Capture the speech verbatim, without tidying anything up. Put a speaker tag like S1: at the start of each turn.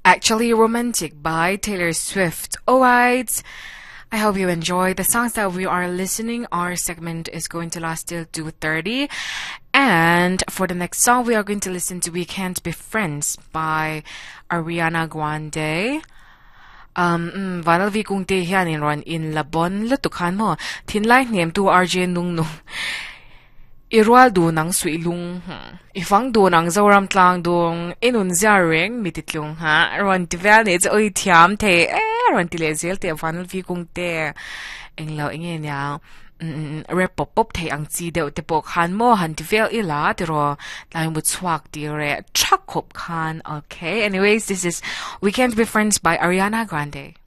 S1: Actually Romantic by Taylor Swift. Alright, I hope you enjoy the songs that we are listening. Our segment is going to last till two thirty. And for the next song, we are going to listen to We Can't Be Friends by Ariana Grande. Um, Vanal vi kung te hian in ron in Labon lutukhan mo. Tin lai name to R J nung nung. Irwal do nang suilung. Ifang do nang zawram tlang dong inun zaring mititlung ha. Ron tivel ni oi tiam te eh ron tilezel te vanal vi kung te. Eng lau ingin yang. Rep pop pop te ang chi deu te pok han mo han tivel ila tero lai mut swak dire chakop khan. Okay, anyways, this is We Can't Be Friends by Ariana Grande.